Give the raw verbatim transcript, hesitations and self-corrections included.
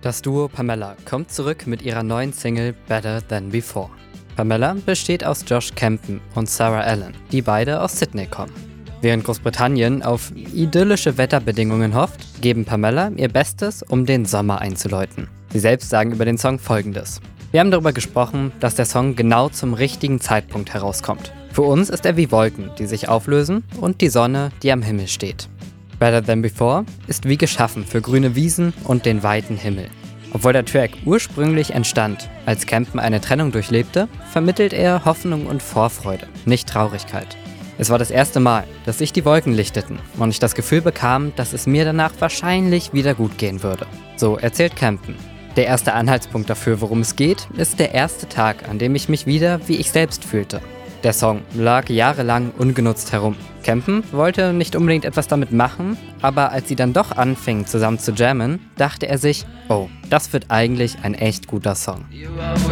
Das Duo Pamela kommt zurück mit ihrer neuen Single Better Than Before. Pamela besteht aus Josh Campen und Sarah Allen, die beide aus Sydney kommen. Während Großbritannien auf idyllische Wetterbedingungen hofft, geben Pamela ihr Bestes, um den Sommer einzuläuten. Sie selbst sagen über den Song Folgendes: Wir haben darüber gesprochen, dass der Song genau zum richtigen Zeitpunkt herauskommt. Für uns ist er wie Wolken, die sich auflösen, und die Sonne, die am Himmel steht. Better Than Before ist wie geschaffen für grüne Wiesen und den weiten Himmel. Obwohl der Track ursprünglich entstand, als Campen eine Trennung durchlebte, vermittelt er Hoffnung und Vorfreude, nicht Traurigkeit. Es war das erste Mal, dass sich die Wolken lichteten und ich das Gefühl bekam, dass es mir danach wahrscheinlich wieder gut gehen würde. So erzählt Campen. Der erste Anhaltspunkt dafür, worum es geht, ist der erste Tag, an dem ich mich wieder wie ich selbst fühlte. Der Song lag jahrelang ungenutzt herum. Campen wollte nicht unbedingt etwas damit machen, aber als sie dann doch anfingen zusammen zu jammen, dachte er sich, oh, das wird eigentlich ein echt guter Song.